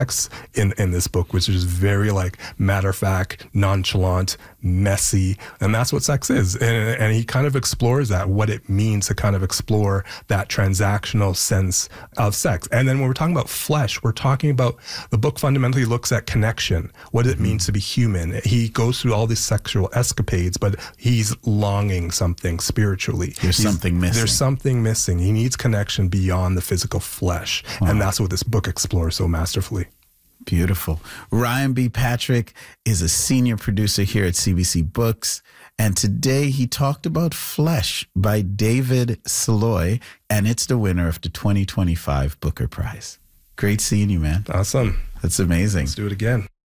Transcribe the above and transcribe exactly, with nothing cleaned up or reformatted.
in, in this book, which is very like matter of fact, nonchalant, messy. And that's what sex is. And, and he kind of explores that, what it means to kind of explore that transactional sense of sex. And then when we're talking about flesh, we're talking about, the book fundamentally looks at connection, what it means to be human. He goes through all these sexual escapades, but he's longing something spiritually. There's he's, something missing. There's something missing. He needs connection beyond the physical flesh. Wow. And that's what this book explores so masterfully. Beautiful. Ryan B. Patrick is a senior producer here at C B C Books. And today he talked about Flesh by David Saloy, and it's the winner of the twenty twenty-five Booker Prize. Great seeing you, man. Awesome. That's amazing. Let's do it again.